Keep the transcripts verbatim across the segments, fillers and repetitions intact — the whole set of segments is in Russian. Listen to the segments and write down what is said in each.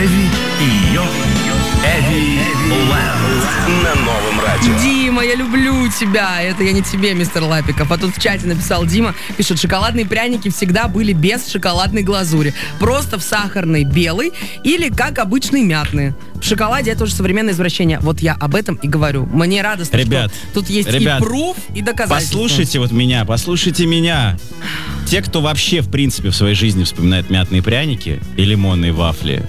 Эви и ее Эви Лэнд на новом радио. Дима, я люблю тебя. Это я не тебе, мистер Лапиков. А тут в чате написал Дима, пишет: шоколадные пряники всегда были без шоколадной глазури. Просто в сахарной белой или как обычные мятные. В шоколаде это уже современное извращение. Вот я об этом и говорю. Мне радостно, ребят, что тут есть ребят, и пруф, и доказательства. Послушайте вот меня, послушайте меня. Те, кто вообще, в принципе, в своей жизни вспоминает мятные пряники и лимонные вафли,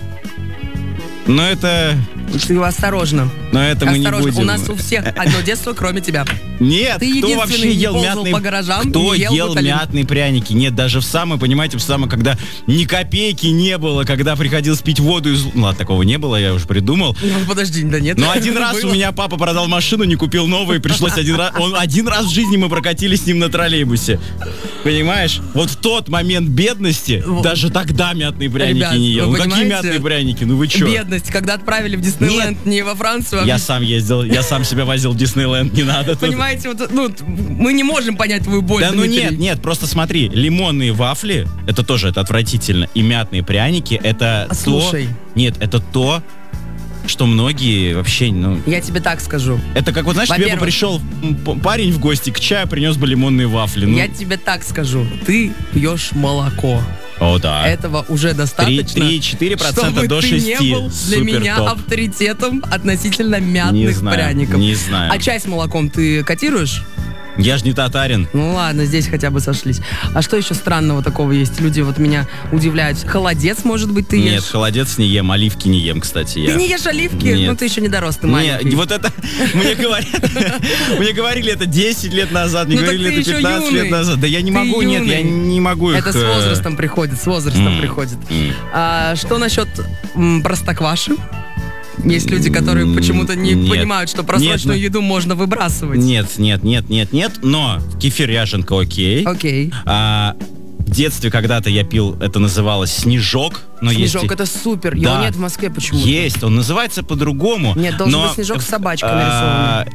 но это... Ты осторожно. Но это мы осторожно. не будем. У нас у всех одно детство, кроме тебя. Нет, Ты кто вообще не ел ползал мятные... по гаражам, Кто не ел ел буталин. мятные пряники? Нет, даже в самое, понимаете, в самое, когда ни копейки не было, когда приходилось пить воду из... Ну, ладно, такого не было, я уже придумал. Ну, подожди, да нет. Но один раз у меня папа продал машину, не купил новую, и пришлось один раз... Он один раз в жизни мы прокатились с ним на троллейбусе. Понимаешь? Вот в тот момент бедности даже тогда мятные пряники Ребят, не ел. вы Ну какие понимаете? мятные пряники? Ну вы чё? Бедность, когда отправили в Диснейленд не во Францию, а Я в... сам ездил, я сам себя возил в Диснейленд, не надо тут. Понимаете, вот, ну, мы не можем понять твою боль. Да ну Дмитрий. нет, нет, просто смотри, лимонные вафли, это тоже, это отвратительно, и мятные пряники, это А то... слушай. Нет, это то, что многие вообще, ну... Я тебе так скажу. Это как, вот знаешь, тебе бы Во-первых, пришел м, п- парень в гости к чаю, принес бы лимонные вафли. Ну, Я тебе так скажу. Ты пьешь молоко. о, да. Этого уже достаточно, три-четыре процента чтобы до ты шести. не был для Супер меня топ. авторитетом относительно Не мятных знаю, пряников. не знаю. А чай с молоком ты котируешь? Я же не татарин. Ну ладно, здесь хотя бы сошлись. А что еще странного такого есть? Люди вот меня удивляют. Холодец, может быть, ты Нет, ешь? холодец не ем, оливки не ем, кстати, я. Ты не ешь оливки? Нет. Ну ты еще не дорос, ты Не, маленький. вот это мне говорят, мне говорили это десять лет назад, мне Ну, так говорили ты это еще пятнадцать лет юный. назад. Да я не Ты могу, нет, я юный. не могу их. Это с э, возрастом приходит, с возрастом м, приходит. м. А что насчет м, простокваши? Есть люди, которые М, почему-то не нет. понимают, что просроченную Нет, ну- еду можно выбрасывать. Нет, нет, нет, нет, нет, но кефир ряженка окей. Окей. А, в детстве когда-то я пил, это называлось снежок, но Снежок, есть... и- это супер. Его Да. нет в Москве почему-то. Есть, он называется по-другому. Нет, должен но- быть снежок с собачкой а,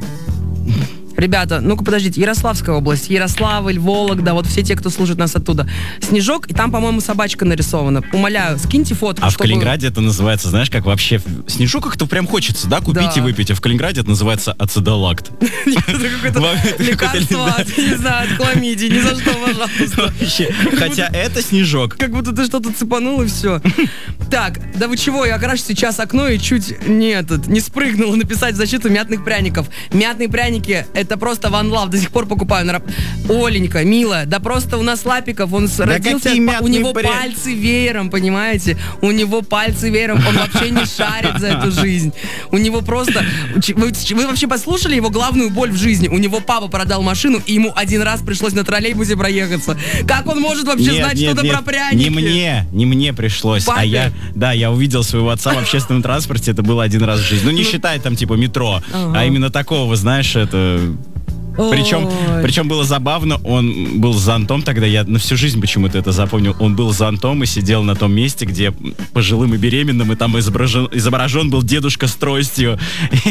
Ребята, ну-ка подождите, Ярославская область, Ярославль, Вологда, вот все те, кто слушает нас оттуда. Снежок, и там, по-моему, собачка нарисована. Умоляю, скиньте фотку, А в чтобы... Калининграде это называется, знаешь, как вообще... Снежок как-то прям хочется, да, купить Да. и выпить. А в Калининграде это называется ацидолакт. Это какое-то Во- это лекарство какой-то, от, не знаю, от хламидии, ни за что, пожалуйста. Вообще. Хотя это снежок. Как будто ты что-то цепанул и все. Так, да вы чего, я как раз сейчас окно и чуть не этот, не спрыгнула написать в защиту мятных пряников. Мятные пряники, это просто one love, до сих пор покупаю. на раб- Оленька, милая, да просто у нас Лапиков, он с- родился, какие по- у мятные него пря- пальцы веером, понимаете? У него пальцы веером, он вообще не шарит за эту жизнь. У него просто... Вы, вы вообще послушали его главную боль в жизни? У него папа продал машину, и ему один раз пришлось на троллейбусе проехаться. Как он может вообще Нет, знать нет, что-то нет, про пряники? Не мне, не мне пришлось. А Папе? я, да, я увидел своего отца в общественном транспорте, это было один раз в жизни. Ну, не считай там, типа, метро, Ага. а именно такого, знаешь, это... Причем, Ой. причем было забавно, он был с зонтом тогда, я на всю жизнь почему-то это запомнил, он был с зонтом и сидел на том месте, где пожилым и беременным, и там изображен, изображен был дедушка с тростью.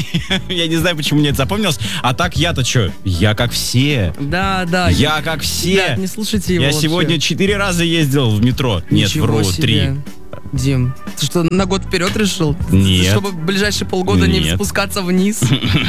Я не знаю, почему мне это запомнилось. А так я-то что? Я как все. Да, да. Я как все. Ребят, не слушайте его Я вообще. сегодня четыре раза ездил в метро. Нет, Ничего вру, себе. три. Дим, ты что, на год вперед решил? Нет. Чтобы в ближайшие полгода не Нет. спускаться вниз?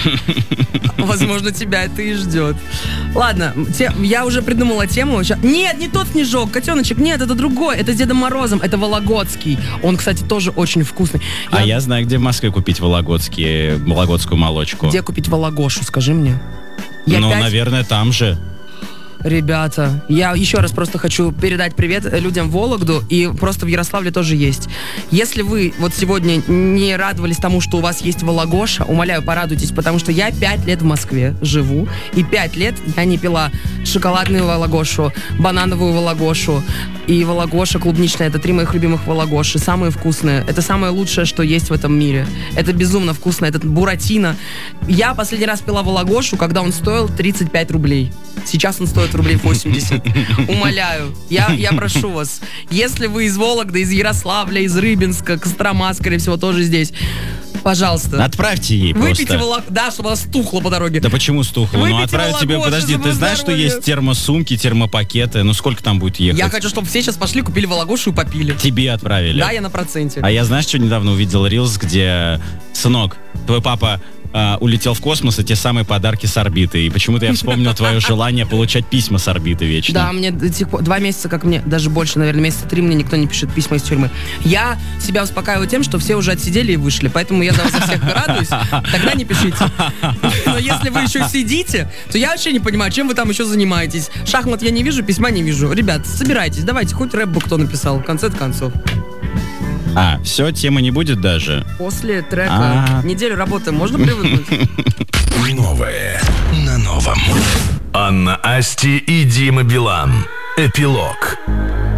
Возможно, тебя это и ждет. Ладно, те- я уже придумала тему. Ща- Нет, не тот снежок, котеночек, нет, это другой. Это с Дедом Морозом, это Вологодский. Он, кстати, тоже очень вкусный. А я знаю, где в Москве купить вологодские, вологодскую молочку. Где купить Вологодшу, скажи мне? Я Ну, пять- наверное, там же. Ребята, я еще раз просто хочу передать привет людям в Вологду, и просто в Ярославле тоже есть. Если вы вот сегодня не радовались тому, что у вас есть Вологодша, умоляю, порадуйтесь, потому что я пять лет в Москве живу, и пять лет я не пила шоколадную Вологодшу, банановую Вологодшу и Вологодша клубничная. Это три моих любимых Вологодши, самые вкусные. Это самое лучшее, что есть в этом мире. Это безумно вкусно, это буратино. Я последний раз пила Вологодшу, когда он стоил тридцать пять рублей. Сейчас он стоит рублей восемьдесят. Умоляю, я, я прошу вас, если вы из Вологды, из Ярославля, из Рыбинска, Кострома, скорее всего, тоже здесь, Пожалуйста. Отправьте ей Выпейте просто. волок... Да, чтобы она стухла по дороге. Да почему стухло? Ну, Выпейте отправить тебе, волокошу, подожди, чтобы ты знаешь, что здоровье. есть термосумки, термопакеты? Ну, сколько там будет ехать? Я хочу, чтобы все сейчас пошли, купили волокошу и попили. Тебе отправили. Да, я на проценте. А я, знаешь, что недавно увидел рилс, где, сынок, твой папа а, улетел в космос, и те самые подарки с орбиты. И почему-то я вспомнил твое желание получать письма с орбиты вечно. Да, мне до сих пор- два месяца, как мне, даже больше, наверное, месяца три, мне никто не пишет письма из тюрьмы. Я себя успокаиваю тем, что все уже отсидели и вышли, поэтому я за вас за всех радуюсь. Тогда не пишите. Но если вы еще сидите, то я вообще не понимаю, чем вы там еще занимаетесь. Шахмат я не вижу, письма не вижу. Ребят, собирайтесь, давайте, хоть рэп бы кто написал, в конце концов. А, все, темы не будет даже? После трека А. неделю работаем, можно привыкнуть? Новое на новом. Анна Асти и Дима Билан. Эпилог.